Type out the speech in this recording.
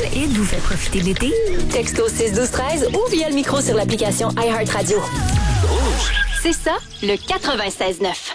et vous fait profiter de l'été? Texto 612-13 ou via le micro sur l'application iHeartRadio. C'est ça, le 96.9.